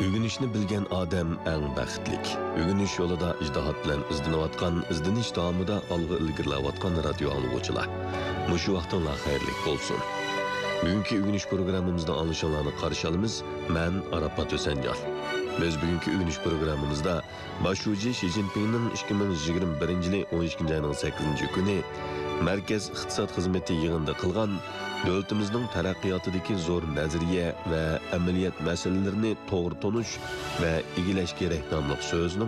Ögünüşni bilgen adam eng baxtlik. Ögünüş yolida ijtihad bilan izlanayotgan, izlanish davomida olg'a ilgirlayotgan radio anglag'uvchilar. Mushu vaqtinglar xayrli bo'lsin. Bugungi ögünüş programmamizda anlaşılanlarni qarshi olamiz. Men Arafat O'sanjal. Biz bugungi ögünüş programmamizda boshlovchi Xi Jinpingning 2021-yil 12-oyning 8-kuni Markaz iqtisod xizmati yig'inida qilgan davlatimizning taraqqiyotidagi zo'r nazariya va amaliyot masalalarini to'g'ri tonish va egillash kerak nomli so'zning